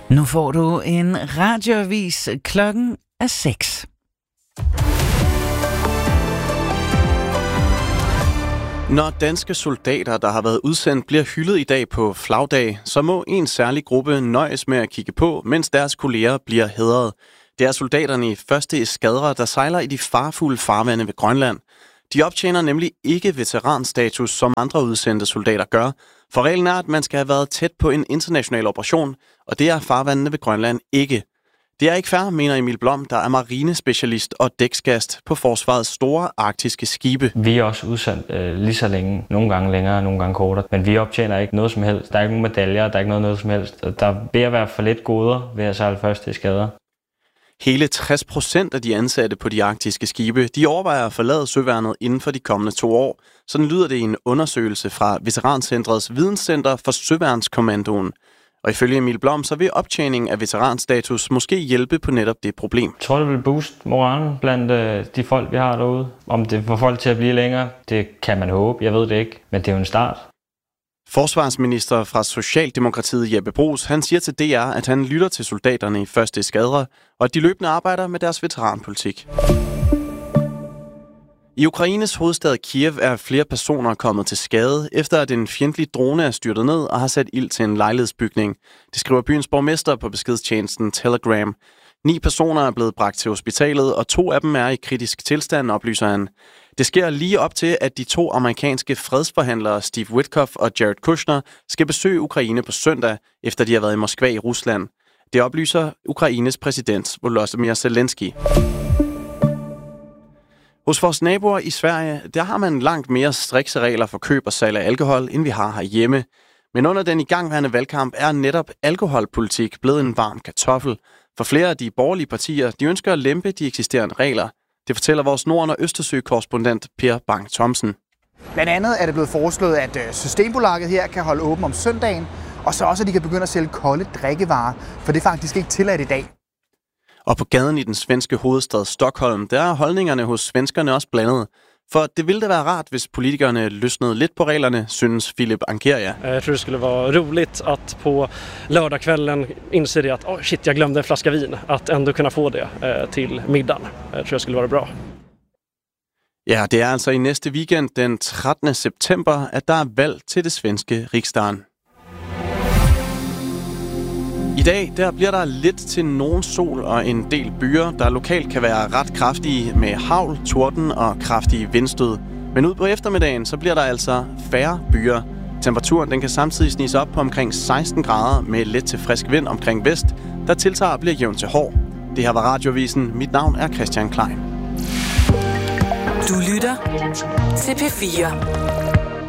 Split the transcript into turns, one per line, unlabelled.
Nu får du en radioavis. Klokken er 6.
Når danske soldater, der har været udsendt, bliver hyldet i dag på flagdag, så må en særlig gruppe nøjes med at kigge på, mens deres kolleger bliver hædret. Det er soldaterne i 1. eskadre, der sejler i de farfulde farvande ved Grønland. De optjener nemlig ikke veteranstatus, som andre udsendte soldater gør. For reglen er, at man skal have været tæt på en international operation, og det er farvandene ved Grønland ikke. Det er ikke fair, mener Emil Blom, der er marinespecialist og dæksgast på forsvarets store arktiske skibe.
Vi er også udsendt lige så længe, nogle gange længere, nogle gange kortere, men vi optjener ikke noget som helst. Der er ikke nogen medaljer, der er ikke noget som helst. Der vil at være for lidt goder ved at sejle første skader.
Hele 60% af de ansatte på de arktiske skibe, de overvejer at forlade søværnet inden for de kommende 2 år. Sådan lyder det i en undersøgelse fra Veterancentrets Videnscenter for Søværnskommandoen. Og ifølge Emil Blom, så vil optjening af veteranstatus måske hjælpe på netop det problem.
Jeg tror, det vil booste moralen blandt de folk, vi har derude. Om det får folk til at blive længere, det kan man håbe. Jeg ved det ikke, men det er jo en start.
Forsvarsminister fra Socialdemokratiet Jeppe Bruus, han siger til DR, at han lytter til soldaterne i 1. eskadre, og at de løbende arbejder med deres veteranpolitik. I Ukraines hovedstad Kiev er flere personer kommet til skade, efter at en fjendtlig drone er styrtet ned og har sat ild til en lejlighedsbygning. Det skriver byens borgmester på beskedstjenesten Telegram. 9 personer er blevet bragt til hospitalet, og 2 af dem er i kritisk tilstand, oplyser han. Det sker lige op til, at de 2 amerikanske fredsforhandlere, Steve Witkoff og Jared Kushner, skal besøge Ukraine på søndag, efter de har været i Moskva i Rusland. Det oplyser Ukraines præsident Volodymyr Zelensky. Hos vores naboer i Sverige, der har man langt mere strikse regler for køb og salg af alkohol, end vi har herhjemme. Men under den igangværende valgkamp er netop alkoholpolitik blevet en varm kartoffel. For flere af de borgerlige partier, de ønsker at lempe de eksisterende regler. Det fortæller vores Norden- og Østersø-korrespondent Per Bang Thomsen.
Blandt andet er det blevet foreslået, at Systembolaget her kan holde åben om søndagen, og så også, at de kan begynde at sælge kolde drikkevarer, for det er faktisk ikke tilladt i dag.
Og på gaden i den svenske hovedstad Stockholm, der er holdningerne hos svenskerne også blandet. For det ville da være rart, hvis politikerne løsnede lidt på reglerne, synes Philip Ankeria.
Jag tror det skulle vara roligt att på lördagskvällen inse det att shit, jag glömde en flaska vin. Att ändå kunna få det till middagen. Jag tror det skulle vara bra.
Ja, det er altså i næste weekend, den 13. september, at der er valg til det svenske Riksdagen. I dag der bliver der lidt til nogen sol og en del byer, der lokalt kan være ret kraftige med hagl, torden og kraftige vindstød. Men ud på eftermiddagen så bliver der altså færre byer. Temperaturen den kan samtidig snige sig op på omkring 16 grader med let til frisk vind omkring vest, der tiltager bliver jævnt til hård. Det her var Radiovisen. Mit navn er Christian Klein.
Du lytter til P4.